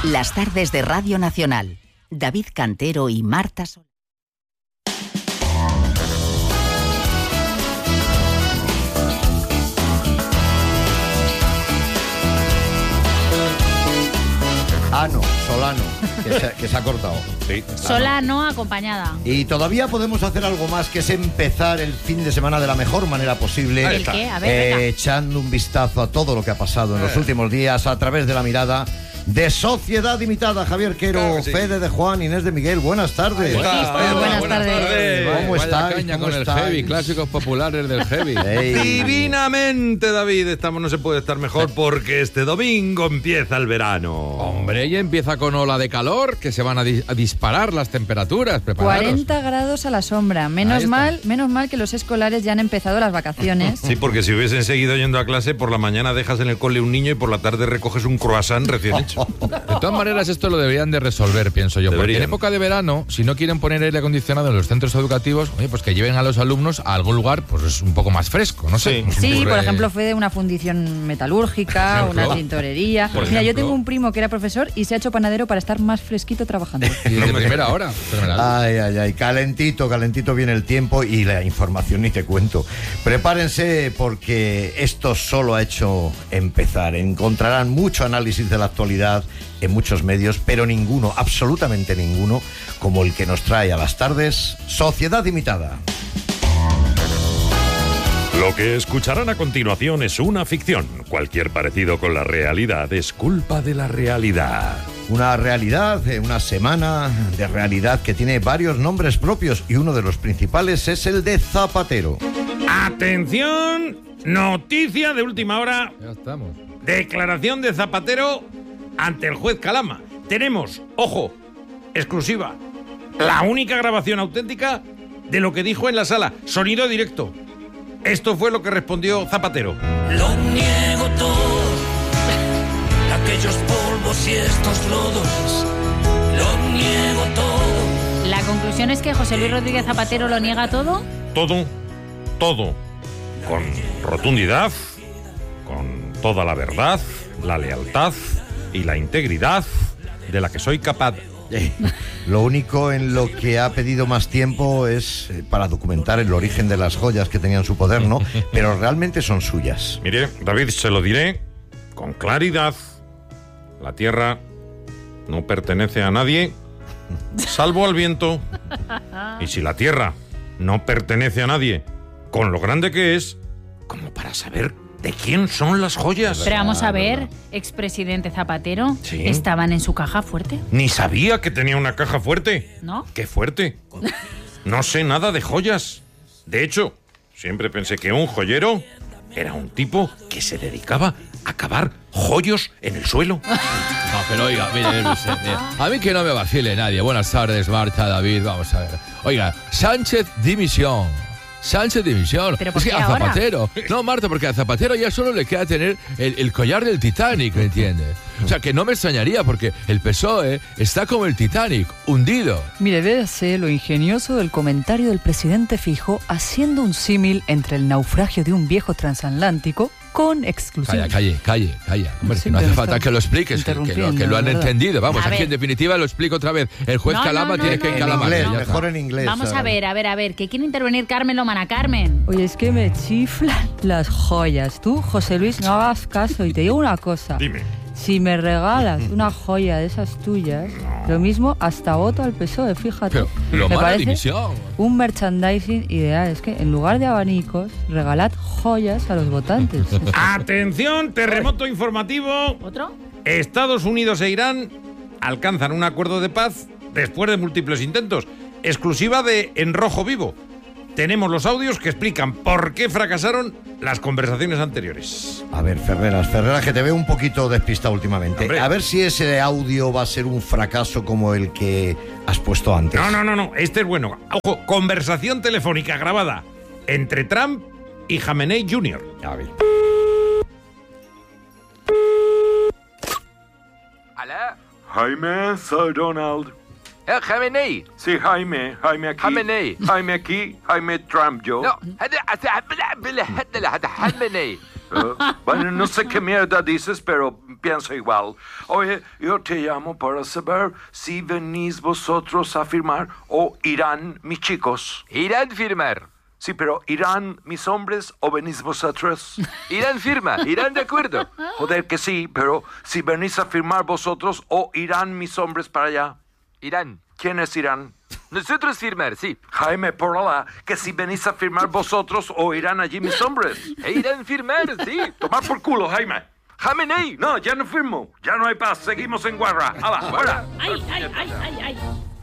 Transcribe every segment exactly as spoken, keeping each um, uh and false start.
Las tardes de Radio Nacional. David Cantero y Marta Sol. Ah, no, Solano, que se, que se ha cortado. Sí. Solano acompañada. Y todavía podemos hacer algo más, que es empezar el fin de semana de la mejor manera posible. ¿El qué? A ver, eh, venga. echando un vistazo a todo lo que ha pasado en los últimos días a través de la mirada de Sociedad Imitada. Javier Quero, Claro que sí. Fede de Juan, Inés de Miguel, buenas tardes. Buenas, Muy buenas tardes. ¿Cómo Vaya estáis? caña ¿Cómo con el estáis? heavy, clásicos populares del heavy. Ey. Divinamente, David, estamos, no se puede estar mejor porque este domingo empieza el verano. Hombre, ya empieza con ola de calor, que se van a, di- a disparar las temperaturas. Prepararos. cuarenta grados a la sombra. Ahí Menos está. mal, menos mal que los escolares ya han empezado las vacaciones. Sí, porque si hubiesen seguido yendo a clase, por la mañana dejas en el cole un niño y por la tarde recoges un croissant recién hecho. De todas maneras, esto lo deberían de resolver, pienso yo. Porque Deberían. en época de verano, si no quieren poner aire acondicionado en los centros educativos, oye, pues que lleven a los alumnos a algún lugar pues es un poco más fresco, no sé. Sí. Nos Sí, ocurre- por ejemplo, fue de una fundición metalúrgica, Por ejemplo. una tintorería. Por Mira, yo ejemplo. tengo un primo que era profesor y se ha hecho panadero para estar más fresquito trabajando. Y de primera hora. fenomenal. Ay, ay, ay, calentito, calentito viene el tiempo y la información ni te cuento. Prepárense porque esto solo ha hecho empezar. Encontrarán mucho análisis de la actualidad en muchos medios, pero ninguno, absolutamente ninguno, como el que nos trae a las tardes Sociedad Imitada. Lo que escucharán a continuación es una ficción. Cualquier parecido con la realidad es culpa de la realidad. Una realidad, eh, una semana de realidad que tiene varios nombres propios y uno de los principales es el de Zapatero. Atención, noticia de última hora, Ya estamos. declaración de Zapatero ante el juez Calama. Tenemos, ojo, exclusiva, la única grabación auténtica de lo que dijo en la sala, sonido directo. Esto fue lo que respondió Zapatero. Lo niego todo, aquellos polvos y estos lodos, lo niego todo. La conclusión es que José Luis Rodríguez Zapatero lo niega todo. Todo, todo, con rotundidad, con toda la verdad, la lealtad y la integridad de la que soy capaz. Eh, Lo único en lo que ha pedido más tiempo es eh, para documentar el origen de las joyas que tenían su poder, ¿no? Pero realmente son suyas. Mire, David, se lo diré con claridad. La tierra no pertenece a nadie, salvo al viento. Y si la tierra no pertenece a nadie, con lo grande que es, como para saber de quién son las joyas. Pero vamos a ver, expresidente Zapatero, Sí. ¿estaban en su caja fuerte? Ni sabía que tenía una caja fuerte. ¿No? ¡Qué fuerte! No sé nada de joyas. De hecho, siempre pensé que un joyero era un tipo que se dedicaba a cavar joyos en el suelo. No, pero oiga, mire, no sé, mire, a mí que no me vacile nadie. Buenas tardes, Marta, David, vamos a ver. Oiga, Sánchez dimisión. Sánchez dimisión. ¿Pero por es que qué a ahora? Zapatero. No, Marta, porque a Zapatero ya solo le queda tener el, el collar del Titanic, ¿me entiendes? O sea, que no me extrañaría porque el P S O E está como el Titanic, hundido. Mire, véase lo ingenioso del comentario del presidente Fijo haciendo un símil entre el naufragio de un viejo transatlántico con exclusión. Calla, calle, calle, calla. Hombre, Sí, que no hace pero falta está que lo expliques, que, que lo, que interrumpiendo, lo han ¿verdad? entendido. Vamos, A aquí ver. en definitiva lo explico otra vez. El juez No, Calama no, tiene no, que no, En encalamar. inglés, ya está. mejor en inglés. Vamos a ahora. ver, a ver, a ver, que quiere intervenir Carmen Lomana. Carmen. Oye, es que me chiflan las joyas. Tú, José Luis, no hagas caso y te digo una cosa. Dime. Si me regalas una joya de esas tuyas, lo mismo hasta voto al P S O E, fíjate. Pero lo Me mala parece dimisión. un merchandising ideal. Es que en lugar de abanicos, regalad joyas a los votantes. Atención, terremoto informativo. ¿Otro? Estados Unidos e Irán alcanzan un acuerdo de paz después de múltiples intentos. Exclusiva de En Rojo Vivo. Tenemos los audios que explican por qué fracasaron las conversaciones anteriores. A ver, Ferreras, Ferreras, que te veo un poquito despistado últimamente. Hombre. A ver si ese audio va a ser un fracaso como el que has puesto antes. No, no, no, no. Este es bueno. Ojo, conversación telefónica grabada entre Trump y Jamenei junior A ver. ¿Alá? Jaime, soy Donald. Eh, Jamenei. Sí, Jaime, Jaime aquí. Jamenei. Jaime aquí, Jaime Trump, yo. No, هذا هذا بلا بلا هذا هذا Jamenei. Uh, bueno, no sé qué mierda dices, pero pienso igual. Oye, yo te llamo para saber si venís vosotros a firmar o irán mis chicos. Irán firmar. Sí, pero ¿irán mis hombres o venís vosotros? Irán firma, irán de acuerdo. Joder que sí, pero si venís a firmar vosotros o irán mis hombres para allá. Irán. ¿Quiénes irán? Nosotros firmar, sí. Jaime, por Allah, que si venís a firmar vosotros o irán allí mis hombres. E irán firmar, sí. Tomar por culo, Jaime. Jamenei. No, ya no firmo. Ya no hay paz. Seguimos en guerra. ¡Hala, fuera! ¡Ay, ay, ay, ay, ay!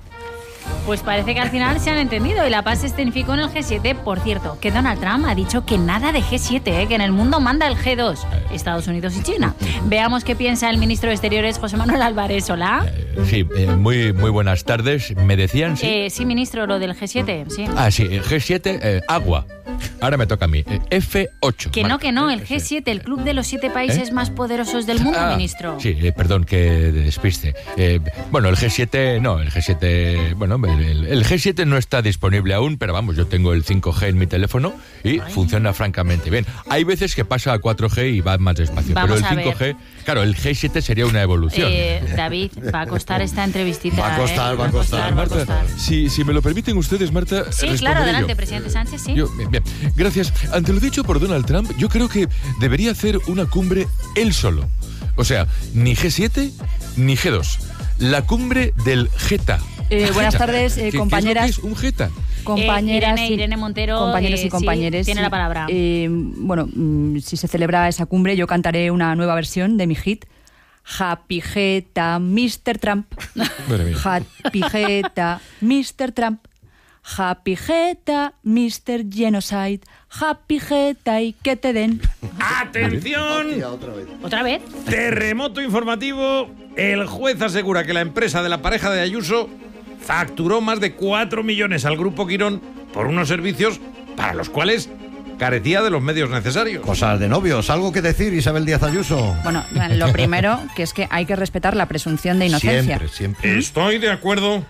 Pues parece que al final se han entendido y la paz se escenificó en el G siete. Por cierto, que Donald Trump ha dicho que nada de G siete, ¿eh? Que en el mundo manda el G dos, Estados Unidos y China. Veamos qué piensa el ministro de Exteriores, José Manuel Álvarez. Hola. Eh, sí, eh, muy, muy buenas tardes. ¿Me decían? Sí, Eh, sí, ministro, lo del G siete, sí. ah, sí, eh, G siete, eh, agua. Ahora me toca a mí. Eh, F ocho. Que no, Marca. que no, el G siete, el club de los siete países ¿Eh? más poderosos del mundo, Ah, ministro. Sí, eh, perdón que despiste. Eh, bueno, el G siete, no, el G siete, bueno, el, el G siete no está disponible aún, pero vamos, yo tengo el cinco G en mi teléfono y Ay. funciona francamente bien. Hay veces que pasa a cuatro G y va más despacio, Vamos pero el a cinco G, ver. claro, el G siete sería una evolución. Eh, David, va a costar esta entrevistita. Va a costar, ¿eh? va a costar. va a costar. si, si me lo permiten ustedes, Marta, Sí, responderé claro, adelante, yo. presidente Sánchez, sí. Yo, bien, bien. Gracias. Ante lo dicho por Donald Trump, yo creo que debería hacer una cumbre él solo. O sea, ni G siete ni G dos. La cumbre del Jeta. Eh, buenas Jeta. tardes, eh, ¿Qué- qué es lo compañeras. que es un Jeta? Compañeras, Eh, Irene- y- Irene Montero, compañeros eh, y compañeres, sí, tiene sí. la palabra. Eh, bueno, mm, si se celebra esa cumbre, yo cantaré una nueva versión de mi hit. Happy Jeta, mister Trump. Madre mía. Happy Jeta, mister Trump. Happy Jeta, mister Genocide. Happy Jeta y que te den. ¡Atención! ¿Otra vez? Terremoto informativo. El juez asegura que la empresa de la pareja de Ayuso facturó más de cuatro millones al Grupo Quirón por unos servicios para los cuales carecía de los medios necesarios. Cosas de novios. ¿Algo que decir, Isabel Díaz Ayuso? Bueno, lo primero, que es que hay que respetar la presunción de inocencia. Siempre, siempre. Estoy de acuerdo.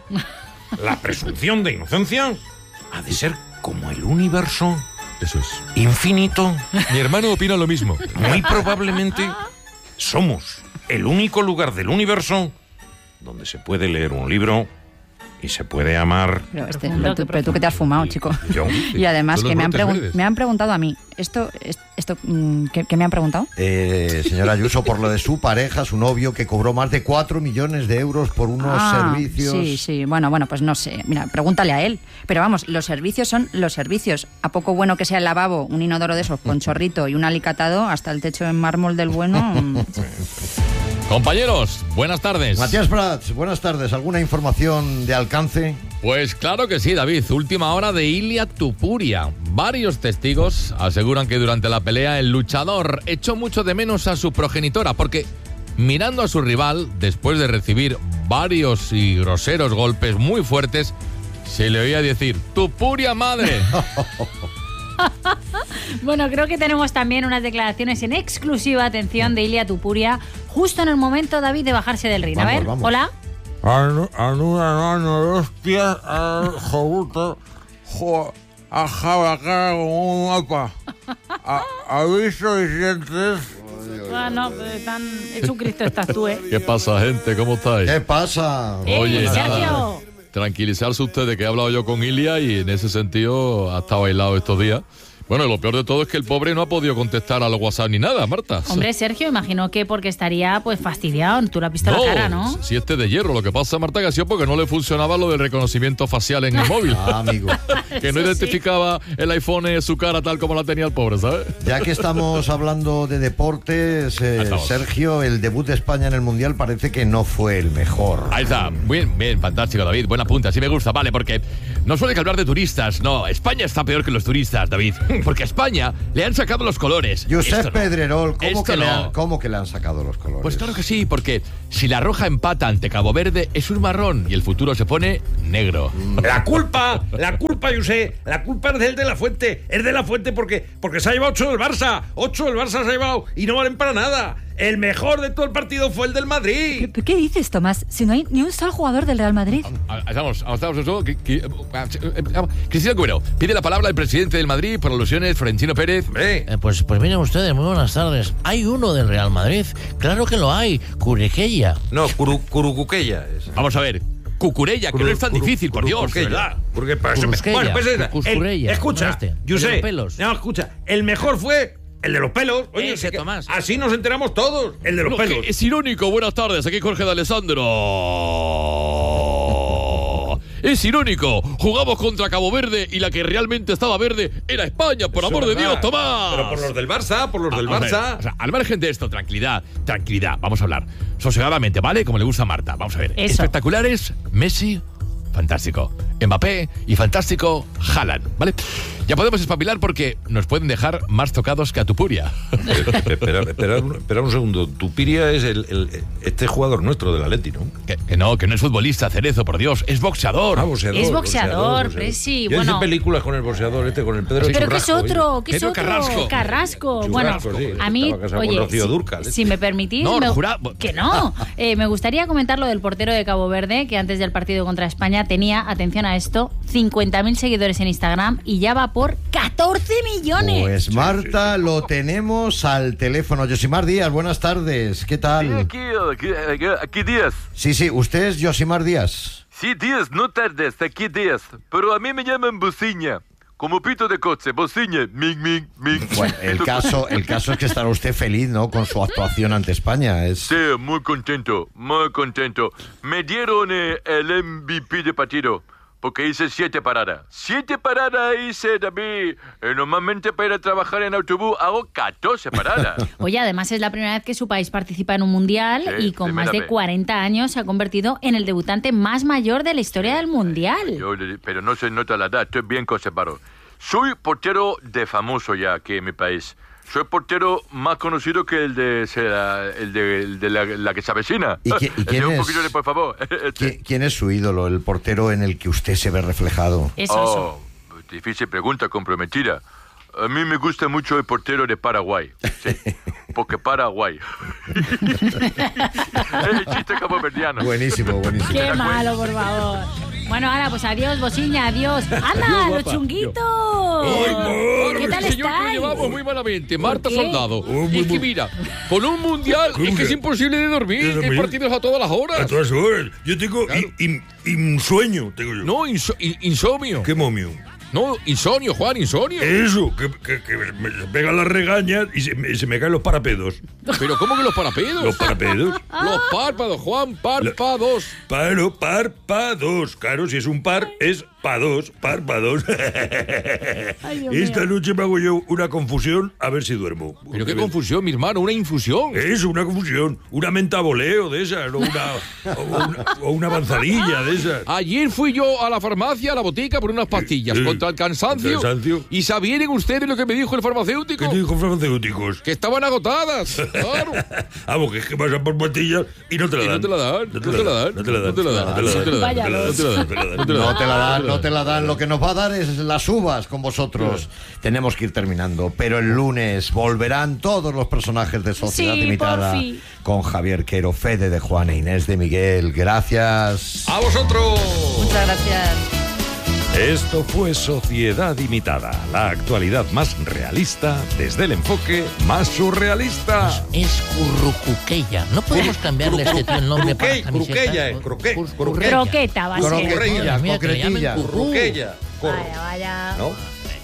La presunción de inocencia ha de ser como el universo Eso es. infinito. Mi hermano opina lo mismo. Muy probablemente somos el único lugar del universo donde se puede leer un libro y se puede amar. Pero, este, Profundo, pero tú, qué pero tú que te has fumado, chico. Yo. Y además Son los que me han, brotes pregun- verdes. me han preguntado a mí. Esto, es- esto mm, ¿qué, qué me han preguntado? Eh, señora Ayuso, por lo de su pareja, su novio, que cobró más de cuatro millones de euros por unos Ah, servicios. Sí, sí, bueno, bueno, pues no sé. Mira, pregúntale a él. Pero vamos, los servicios son los servicios. A poco bueno que sea el lavabo, un inodoro de esos con chorrito y un alicatado, hasta el techo en mármol del bueno. mm. Compañeros, buenas tardes. Matías Prats, buenas tardes. ¿Alguna información de alcance? Pues claro que sí, David. Última hora de Ilia Tupuria. Varios testigos aseguran que durante la pelea el luchador echó mucho de menos a su progenitora porque mirando a su rival, después de recibir varios y groseros golpes muy fuertes, se le oía decir ¡Tupuria madre! Bueno, creo que tenemos también unas declaraciones en exclusiva, atención, de Ilia Tupuria, justo en el momento, David, de bajarse del ring. A Vamos, ver, vamos. hola. Anuda no hostia al joguto a jabacar como un mapa. Aviso y sientes. Ah, no, pues tan Jesucristo estás tú, ¿eh? ¿Qué pasa, gente? ¿Cómo estáis? ¿Qué pasa? Eh, Oye, Sergio. nada. Tranquilizarse ustedes que he hablado yo con Ilia y en ese sentido ha estado aislado estos días. Bueno, y lo peor de todo es que el pobre no ha podido contestar a los WhatsApp ni nada, Marta. Hombre, Sergio, imagino que porque estaría pues fastidiado. Tú le has visto la cara, ¿no? Si este de hierro, lo que pasa, Marta, que ha sido porque no le funcionaba lo del reconocimiento facial en el móvil. Ah, amigo. Que no Eso sí. identificaba el iPhone en su cara tal como la tenía el pobre, ¿sabes? Ya que estamos hablando de deportes, eh, Estamos. Sergio, el debut de España en el Mundial parece que no fue el mejor. Ahí está. Bien, bien, fantástico, David. Buena punta, sí me gusta. Vale, porque no suele que hablar de turistas. No, España está peor que los turistas, David. Porque a España le han sacado los colores. Josep Esto no. Pedrerol, ¿cómo Esto que, le no. han, ¿cómo que le han sacado los colores? Pues claro que sí, porque si la Roja empata ante Cabo Verde es un marrón y el futuro se pone negro. La culpa, la culpa, yo sé, la culpa es del de la Fuente, es de la Fuente porque, porque se ha llevado ocho del Barça, ocho del Barça se ha llevado y no valen para nada. el mejor de todo el partido fue el del Madrid. ¿Qué, qué dices, Tomás? Si no hay ni un solo jugador del Real Madrid. Vamos, vamos, vamos. Cristina Cubero, pide la palabra al presidente del Madrid por alusiones, Florentino Pérez. Eh, pues, pues miren ustedes, muy buenas tardes. ¿Hay uno del Real Madrid? Claro que lo hay, Curequella. No, Curu, Curucuquella. Es. Vamos a ver. Cucurella, que no es tan Curu, difícil, por Dios, ¿verdad? Porque para eso me... Bueno, pues esa, el, escucha, no este, José, pelos. No, escucha, el mejor fue el de los pelos. Oye, Ese, que, Tomás. Así nos enteramos todos, el de los no, pelos. Es irónico, buenas tardes, aquí Jorge de Alessandro. Es irónico, jugamos contra Cabo Verde y la que realmente estaba verde era España, por Eso amor de verdad. Dios, Tomás. Pero por los del Barça, por los Ah, del vamos a ver, Barça. o sea, al margen de esto, tranquilidad, tranquilidad, vamos a hablar sosegadamente, ¿vale? Como le gusta a Marta, vamos a ver. Eso. Espectaculares, Messi, fantástico. Mbappé y fantástico, Haaland, ¿vale? Ya podemos espabilar porque nos pueden dejar más tocados que a Tupuria. Espera, espera, espera un segundo. Tupiria es el, el, este jugador nuestro del Atleti, ¿no? Que, que no, que no es futbolista, Cerezo, por Dios, es boxeador. Ah, boxeador. Es boxeador, Presi, Yo bueno. hice películas con el boxeador este, con el Pedro Pero ¿qué es Churrasco, otro? oye. ¿Qué es Pedro otro? Carrasco. Carrasco. Churrasco, Bueno, sí, a mí, estaba casado con oye, Rocío si, Dúrcal, ¿eh? si me permitís, No, me- jura- que no. Eh, me gustaría comentar lo del portero de Cabo Verde, que antes del partido contra España tenía, atención a esto, cincuenta mil seguidores en Instagram y ya va por catorce millones. Pues Marta, lo tenemos al teléfono. Yosimar Díaz, buenas tardes. ¿Qué Sí, tal? aquí, aquí, aquí, aquí Díaz. Sí, sí, usted es Yosimar Díaz. Sí, Díaz, no tardes, aquí Díaz. Pero a mí me llaman Bociña. Como pito de coche, Bociña. Ming, ming, ming. Bueno, el caso, el caso es que estará usted feliz, ¿no? Con su actuación ante España. Es... Sí, muy contento, muy contento. Me dieron eh, el M V P de partido. Porque hice siete paradas. Siete paradas hice, David. Eh, normalmente para ir a trabajar en autobús hago catorce paradas. Oye, además es la primera vez que su país participa en un mundial Sí, y con primera más de vez. cuarenta años se ha convertido en el debutante más mayor de la historia del mundial. Yo le- pero no se nota la edad, estoy bien conservado. Soy portero de famoso ya aquí en mi país. Soy portero más conocido que el de, se- la- el de, el de la, la que se avecina. ¿Y qui- y El de quién un es? poquillo de, por favor. ¿Qui- ¿Quién es su ídolo, el portero en el que usted se ve reflejado? Eso, Oh, difícil pregunta, comprometida. A mí me gusta mucho el portero de Paraguay. Sí, porque Paraguay. El chiste caboverdiano. Buenísimo, buenísimo. Qué malo, por favor. Bueno, ahora pues adiós, Bociña, adiós. ¡Anda, Adiós, los guapa. chunguitos! Ay, ¿Qué tal señor, que lo estáis? llevamos muy malamente. Marta qué? Soldado. Oh, muy, y es que muy- mira, con un mundial ¿Cómo es que que? es imposible de dormir. ¿De Hay dormir? partidos a todas las horas. A todas horas. Yo tengo Claro. in- in- insueño, tengo yo. No, inso- in- insomnio. ¿Qué momio? No, insomnio, Juan, insomnio. Eso, que, que, que me pegan las regañas y se me, se me caen los parapedos. Pero ¿cómo que los parapedos? ¿Los parapedos? Los párpados, Juan, párpados. Paro, párpados. Claro, si es un par, es pa' dos, párpados. Ay, Dios Esta mío. noche me hago yo una confusión a ver si duermo. Pero qué confusión, mi hermano, una infusión. Eso, una confusión. Una mentaboleo de esas, o una, o una, o una avanzadilla de esas. Ayer fui yo a la farmacia, a la botica, por unas pastillas Sí. contra el cansancio. Cansancio. ¿Y sabían ustedes lo que me dijo el farmacéutico? ¿Qué te dijo farmacéuticos? Que estaban agotadas. Claro. Vamos, que es que vas a por pastillas y no te la Y dan. no te la dan, No te la dan. No te la dan. no te la dan, No te la dan. no te la dan, Vaya No te la dan. No te la dan. no te la dan. No te la dan, no te la dan. Lo que nos va a dar es las uvas con vosotros. Tenemos que ir terminando. Pero el lunes volverán todos los personajes de Sociedad Sí, Limitada porfi. con Javier Quero, Fede de Juan e Inés de Miguel. Gracias. ¡A vosotros! Muchas gracias. Esto fue Sociedad Limitada, la actualidad más realista desde el enfoque más surrealista. Es Currucuquella. ¿No podemos cambiarle a este tío el nombre para Cruquella, camiseta? cruquella, eh, cruque- Cur- cruquella. Croqueta va a ser. Croquetilla, Mira, que le llamen concretilla. curru. Ruquella. Vaya, vaya. ¿No?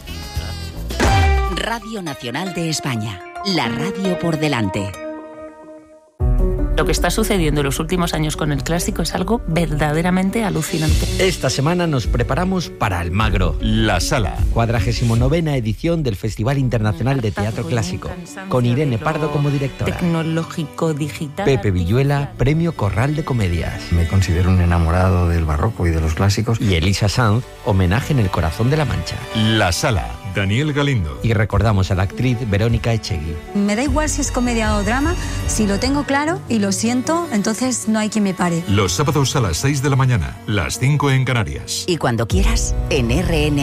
Radio Nacional de España. La radio por delante. Lo que está sucediendo en los últimos años con el clásico es algo verdaderamente alucinante. Esta semana nos preparamos para Almagro. La Sala. cuadragésimo novena edición del Festival Internacional de Teatro Clásico, con Irene Pardo como directora. Tecnológico, digital. Pepe Villuela, Premio Corral de Comedias. Me considero un enamorado del barroco y de los clásicos. Y Elisa Sanz, homenaje en el corazón de la Mancha. La Sala. Daniel Galindo. Y recordamos a la actriz Verónica Echegui. Me da igual si es comedia o drama, si lo tengo claro y lo siento, entonces no hay quien me pare. Los sábados a las seis de la mañana, las cinco en Canarias. Y cuando quieras, en R N.